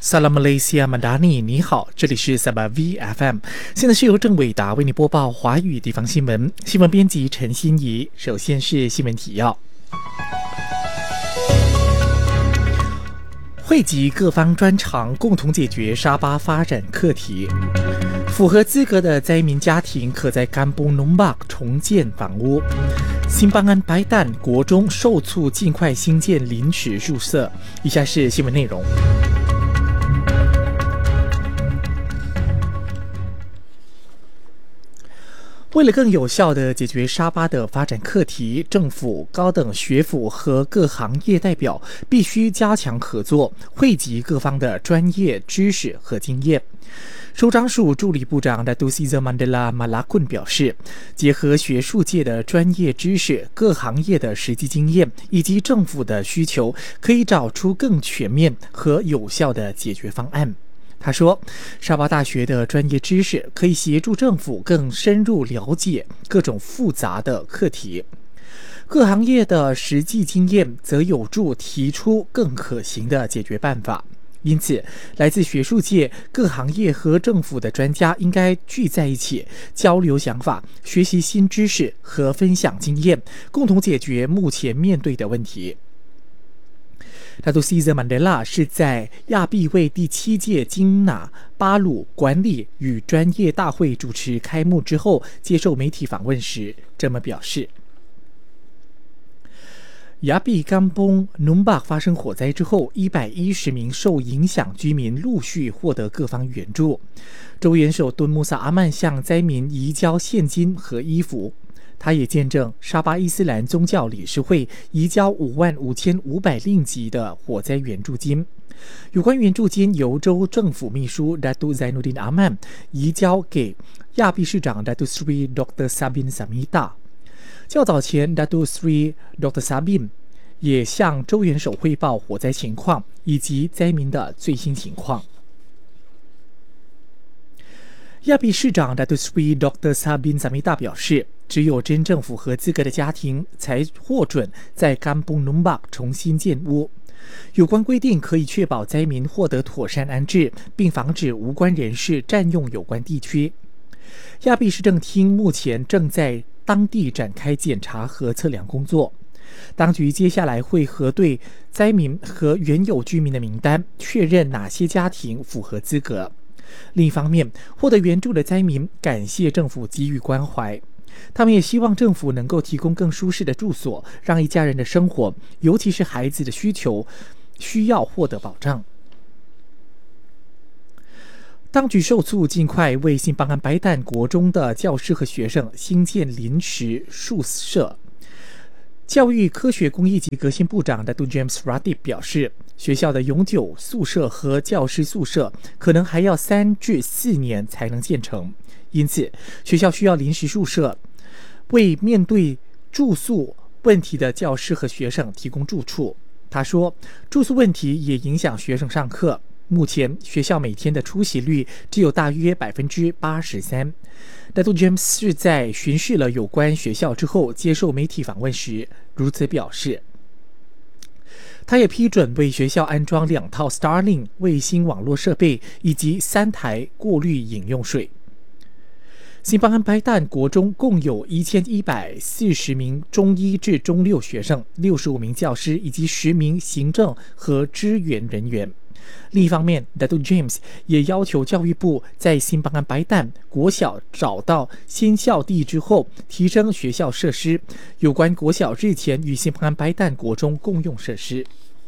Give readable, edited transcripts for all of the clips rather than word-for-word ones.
萨拉马雷西亚曼达尼，你好，这里是萨巴 VFM， 现在是由郑伟达为你播报华语地方新闻。新闻编辑陈欣怡，首先是新闻提要。汇集各方专长，共同解决沙巴发展课题。符合资格的灾民家庭可在Kampung Nombak重建房屋。新邦安白旦国中受促尽快兴建临时宿舍。以下是新闻内容。为了更有效地解决沙巴的发展课题，政府、高等学府和各行业代表必须加强合作，汇集各方的专业知识和经验。首长署助理部长 Datuk Seri Mandela Malakun 表示，结合学术界的专业知识、各行业的实际经验以及政府的需求，可以找出更全面和有效的解决方案。他说，沙巴大学的专业知识可以协助政府更深入了解各种复杂的课题，各行业的实际经验则有助提出更可行的解决办法。因此，来自学术界、各行业和政府的专家应该聚在一起，交流想法，学习新知识和分享经验，共同解决目前面对的问题。Datuk Seri Mandela 是在亚庇为第7届金纳巴鲁管理与专业大会主持开幕之后，接受媒体访问时这么表示。亚庇Kampung Nombak 发生火灾之后，110名受影响居民陆续获得各方援助。州元首敦穆萨阿曼向灾民移交现金和衣服。他也见证沙巴伊斯兰宗教理事会移交55500令吉的火灾援助金。有关援助金由州政府秘书 Datuk Zainuddin Aman 移交给亚庇市长 Datuk Seri Dr. Sabin Samita。较早前 Datuk Seri Dr. Sabin 也向州元首汇报火灾情况以及灾民的最新情况。亚庇市长 Datuk Seri Dr. Sabin Samita 表示，只有真正符合资格的家庭才获准在Kampung Nombak重新建屋。有关规定可以确保灾民获得妥善安置，并防止无关人士占用有关地区。亚庇市政厅目前正在当地展开检查和测量工作。当局接下来会核对灾民和原有居民的名单，确认哪些家庭符合资格。另一方面，获得援助的灾民感谢政府给予关怀，他们也希望政府能够提供更舒适的住所，让一家人的生活，尤其是孩子的需要获得保障。当局受促尽快为新邦安白旦国中的教师和学生兴建临时宿舍。教育科学工艺及革新部长 Datuk James Ratib 表示，学校的永久宿舍和教师宿舍可能还要3至4年才能建成，因此学校需要临时宿舍，为面对住宿问题的教师和学生提供住处。他说，住宿问题也影响学生上课。目前学校每天的出席率只有大约83%。Datuk James 是在巡视了有关学校之后，接受媒体访问时如此表示。他也批准为学校安装2套 Starlink 卫星网络设备以及3台过滤饮用水。新邦安白旦国中共有1140名中1至中6学生，65名教师以及10名行政和支援人员。另一方面 Datuk James 也要求教育部在新邦安白旦国小找到新校地之后，提升学校设施。有关国小日前与新邦安白旦国中共用设施。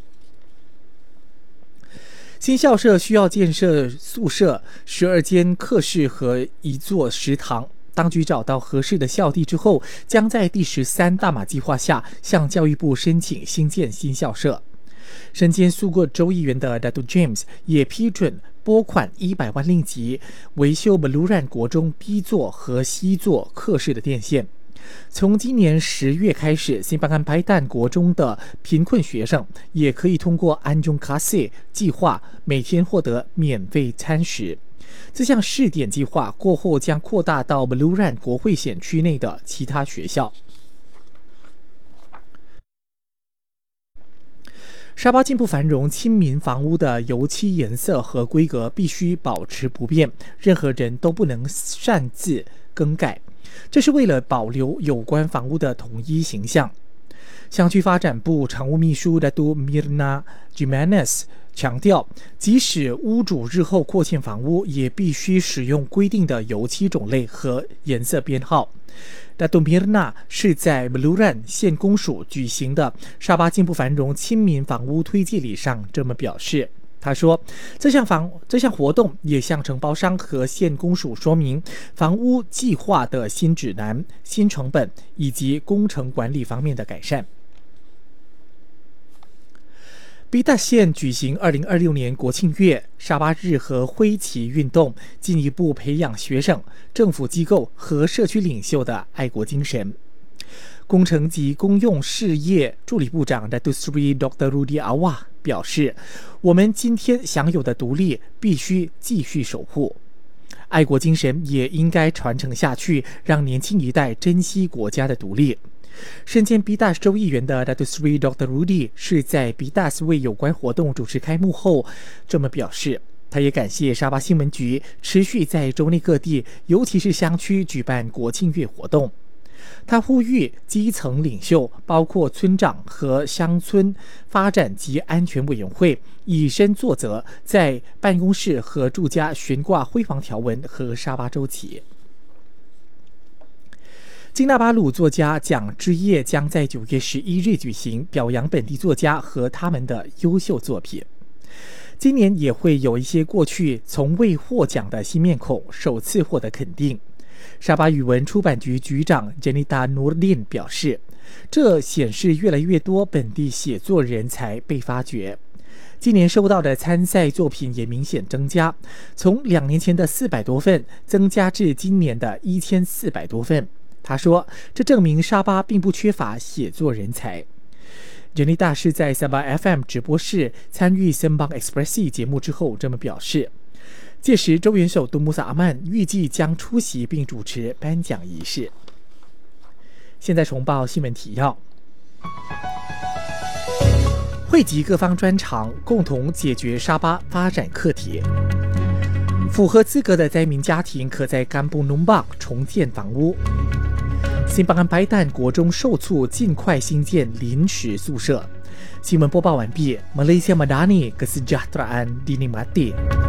新校舍需要建设宿舍、12间课室和1座食堂。当局找到合适的校地之后，将在第13大马计划下向教育部申请兴建新校舍。身兼苏过州议员的 Datuk James 也批准拨款100万令吉维修 Beluran 国中 B 座和 C 座课室的电线。从今年10月开始，新邦安白旦国中的贫困学生也可以通过 Anjung Kasih 计划每天获得免费餐食。这项试点计划过后将扩大到 Beluran 国会选区内的其他学校。 沙巴进步繁荣亲民房屋的油漆颜色和规格必须保持不变，任何人都不能擅自更改，这是为了保留有关房屋的统一形象。乡区发展部常务秘书 Datuk Mirna Jimenez 强调，即使屋主日后扩建房屋，也必须使用规定的油漆种类和颜色编号。Datuk Mirna 是在 Beluran 县公署举行的沙巴进步繁荣亲民房屋推介礼上这么表示。他说，这项活动也向承包商和县公署说明房屋计划的新指南、新成本以及工程管理方面的改善。必达县举行2026年国庆月沙巴日和挥旗运动，进一步培养学生、政府机构和社区领袖的爱国精神。工程及公用事业助理部长 Datuk Seri Dr. Rudi Awah 表示，我们今天享有的独立必须继续守护，爱国精神也应该传承下去，让年轻一代珍惜国家的独立。身兼必达州议员的 Datuk Seri Dr. Rudi 是在必达为有关活动主持开幕后这么表示。他也感谢沙巴新闻局持续在州内各地，尤其是乡区举办国庆月活动。他呼吁基层领袖，包括村长和乡村发展及安全委员会，以身作则，在办公室和住家悬挂辉煌条纹和沙巴州旗。金纳巴鲁作家奖之夜将在9月11日举行，表扬本地作家和他们的优秀作品。今年也会有一些过去从未获奖的新面孔首次获得肯定。沙巴语文出版局局长 Janita Nordin 表示，这显示越来越多本地写作人才被发掘。今年收到的参赛作品也明显增加，从2年前的400多份增加至今年的1400多份。他说，这证明沙巴并不缺乏写作人才。Janita 是在沙巴 FM 直播室参与 Sembang Expresi 节目之后这么表示。届时，州元首杜穆萨阿曼预计将出席并主持颁奖仪式。现在重报新闻提要：汇集各方专长，共同解决沙巴发展课题。符合资格的灾民家庭可在甘布努邦重建房屋。新邦安白旦国中受促尽快兴建临时宿舍。新闻播报完毕。Malaysia Madani Kesejahteraan Dinikmati。